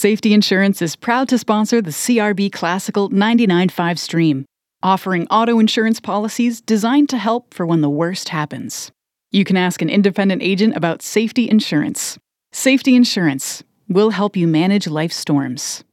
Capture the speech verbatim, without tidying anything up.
Safety Insurance is proud to sponsor the C R B Classical ninety-nine point five stream, offering auto insurance policies designed to help for when the worst happens. You can ask an independent agent about safety insurance. Safety Insurance will help you manage life's storms.